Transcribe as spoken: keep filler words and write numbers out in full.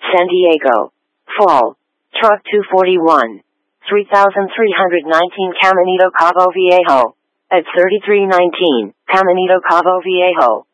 San Diego. Fall. Truck two forty-one. three thousand three hundred nineteen Caminito Cabo Viejo. At thirty-three nineteen, Caminito Cabo Viejo.